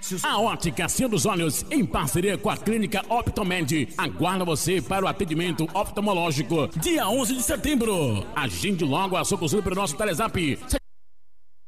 A Ótica Senhor dos Olhos, em parceria com a Clínica Optomed, aguarda você para o atendimento oftalmológico dia 11 de setembro. Agende logo a sua consulta pelo nosso Telezap